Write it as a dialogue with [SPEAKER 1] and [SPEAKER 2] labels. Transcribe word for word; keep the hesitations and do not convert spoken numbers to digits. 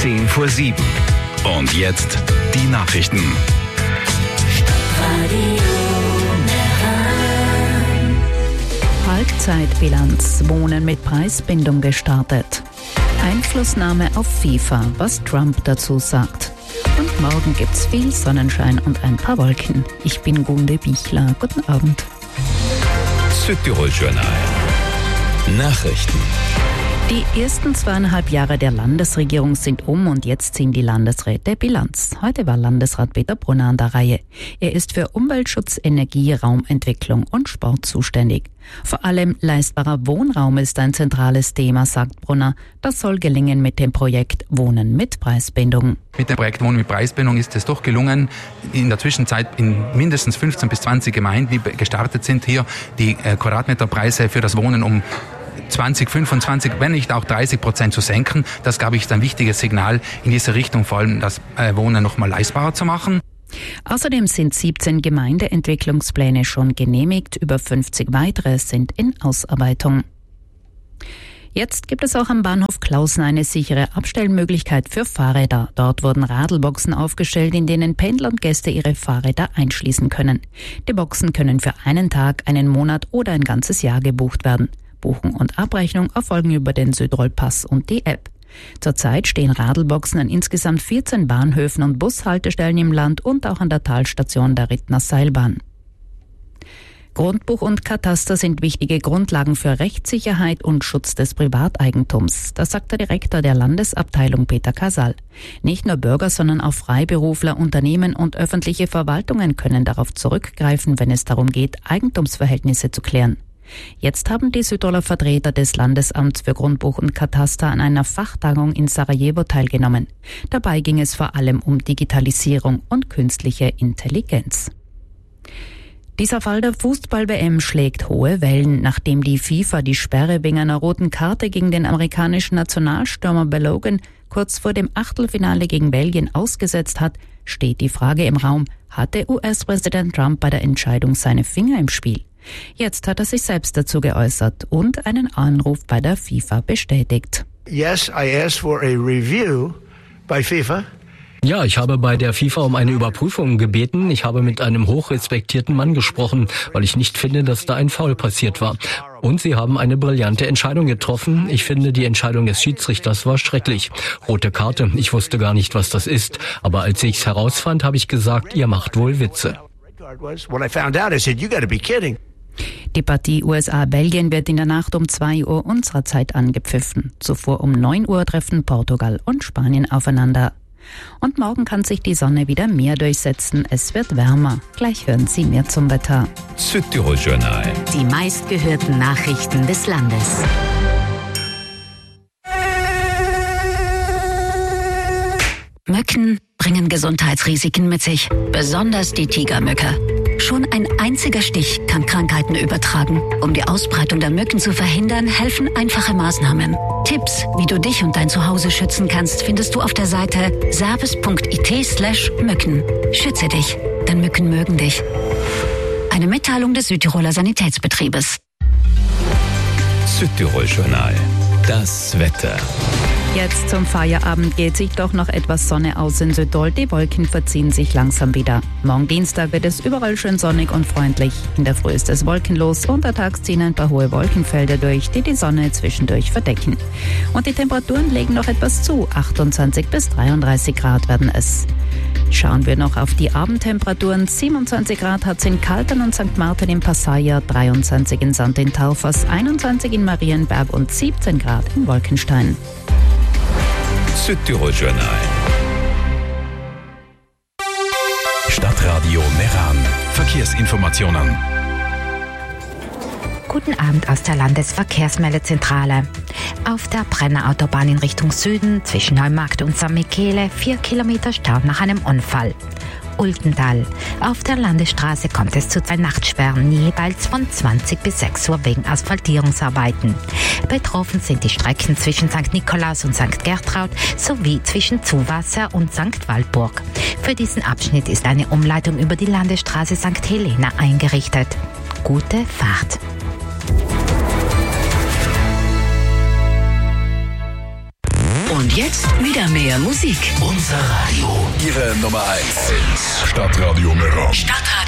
[SPEAKER 1] zehn vor sieben. Und jetzt die Nachrichten.
[SPEAKER 2] Halbzeitbilanz, Wohnen mit Preisbindung gestartet. Einflussnahme auf FIFA, was Trump dazu sagt. Und morgen gibt's viel Sonnenschein und ein paar Wolken. Ich bin Gunde Bichler. Guten Abend.
[SPEAKER 1] Südtirol-Journal. Nachrichten.
[SPEAKER 2] Die ersten zweieinhalb Jahre der Landesregierung sind um und jetzt ziehen die Landesräte Bilanz. Heute war Landesrat Peter Brunner an der Reihe. Er ist für Umweltschutz, Energie, Raumentwicklung und Sport zuständig. Vor allem leistbarer Wohnraum ist ein zentrales Thema, sagt Brunner. Das soll gelingen mit dem Projekt Wohnen mit Preisbindung.
[SPEAKER 3] Mit dem Projekt Wohnen mit Preisbindung ist es doch gelungen, in der Zwischenzeit in mindestens fünfzehn bis zwanzig Gemeinden, die gestartet sind, hier die Quadratmeterpreise für das Wohnen um zwanzig, fünfundzwanzig, wenn nicht auch dreißig Prozent zu senken. Das, glaube ich, ist ein wichtiges Signal in diese Richtung, vor allem das Wohnen noch mal leistbarer zu machen.
[SPEAKER 2] Außerdem sind siebzehn Gemeindeentwicklungspläne schon genehmigt, über fünfzig weitere sind in Ausarbeitung. Jetzt gibt es auch am Bahnhof Klausen eine sichere Abstellmöglichkeit für Fahrräder. Dort wurden Radlboxen aufgestellt, in denen Pendler und Gäste ihre Fahrräder einschließen können. Die Boxen können für einen Tag, einen Monat oder ein ganzes Jahr gebucht werden. Buchung und Abrechnung erfolgen über den Südtirol-Pass und die App. Zurzeit stehen Radlboxen an insgesamt vierzehn Bahnhöfen und Bushaltestellen im Land und auch an der Talstation der Rittner Seilbahn. Grundbuch und Kataster sind wichtige Grundlagen für Rechtssicherheit und Schutz des Privateigentums. Das sagt der Direktor der Landesabteilung Peter Casal. Nicht nur Bürger, sondern auch Freiberufler, Unternehmen und öffentliche Verwaltungen können darauf zurückgreifen, wenn es darum geht, Eigentumsverhältnisse zu klären. Jetzt haben die Südtiroler Vertreter des Landesamts für Grundbuch und Kataster an einer Fachtagung in Sarajevo teilgenommen. Dabei ging es vor allem um Digitalisierung und künstliche Intelligenz. Dieser Fall der Fußball-W M schlägt hohe Wellen. Nachdem die FIFA die Sperre wegen einer roten Karte gegen den amerikanischen Nationalstürmer Balogun kurz vor dem Achtelfinale gegen Belgien ausgesetzt hat, steht die Frage im Raum, hatte U S-Präsident Trump bei der Entscheidung seine Finger im Spiel? Jetzt hat er sich selbst dazu geäußert und einen Anruf bei der FIFA bestätigt.
[SPEAKER 4] Yes, I asked for a review by FIFA.
[SPEAKER 5] Ja, ich habe bei der FIFA um eine Überprüfung gebeten. Ich habe mit einem hochrespektierten Mann gesprochen, weil ich nicht finde, dass da ein Foul passiert war. Und sie haben eine brillante Entscheidung getroffen. Ich finde, die Entscheidung des Schiedsrichters war schrecklich. Rote Karte, ich wusste gar nicht, was das ist. Aber als ich es herausfand, habe ich gesagt, ihr macht wohl Witze.
[SPEAKER 2] Die Partie U S A-Belgien wird in der Nacht um zwei Uhr unserer Zeit angepfiffen. Zuvor um neun Uhr treffen Portugal und Spanien aufeinander. Und morgen kann sich die Sonne wieder mehr durchsetzen. Es wird wärmer. Gleich hören Sie mehr zum Wetter.
[SPEAKER 1] Südtirol-Journal.
[SPEAKER 6] Die meistgehörten Nachrichten des Landes. Mücken bringen Gesundheitsrisiken mit sich, besonders die Tigermücke. Schon ein einziger Stich kann Krankheiten übertragen. Um die Ausbreitung der Mücken zu verhindern, helfen einfache Maßnahmen. Tipps, wie du dich und dein Zuhause schützen kannst, findest du auf der Seite service punkt it slash Mücken. Schütze dich, denn Mücken mögen dich. Eine Mitteilung des Südtiroler Sanitätsbetriebes.
[SPEAKER 1] Südtirol-Journal. Das Wetter.
[SPEAKER 2] Jetzt zum Feierabend geht sich doch noch etwas Sonne aus in Südtirol. Die Wolken verziehen sich langsam wieder. Morgen Dienstag wird es überall schön sonnig und freundlich. In der Früh ist es wolkenlos. Untertags ziehen ein paar hohe Wolkenfelder durch, die die Sonne zwischendurch verdecken. Und die Temperaturen legen noch etwas zu. achtundzwanzig bis dreiunddreißig Grad werden es. Schauen wir noch auf die Abendtemperaturen. siebenundzwanzig Grad hat es in Kaltern und Sankt Martin im Passaier, dreiundzwanzig in Sant in Taufers, einundzwanzig in Marienberg und siebzehn Grad in Wolkenstein.
[SPEAKER 1] Südtirol-Journal. Stadtradio Meran. Verkehrsinformationen.
[SPEAKER 7] Guten Abend aus der Landesverkehrsmeldezentrale. Auf der Brenner Autobahn in Richtung Süden zwischen Neumarkt und San Michele vier Kilometer Stau nach einem Unfall. Ultental. Auf der Landesstraße kommt es zu zwei Nachtsperren, jeweils von zwanzig bis sechs Uhr wegen Asphaltierungsarbeiten. Betroffen sind die Strecken zwischen Sankt Nikolaus und Sankt Gertraud sowie zwischen Zuwasser und Sankt Walburg. Für diesen Abschnitt ist eine Umleitung über die Landesstraße Sankt Helena eingerichtet. Gute Fahrt!
[SPEAKER 6] Und Und jetzt wieder mehr Musik.
[SPEAKER 1] Unser Radio. Ihre Nummer eins. Stadtradio Meran.
[SPEAKER 6] Stadtradio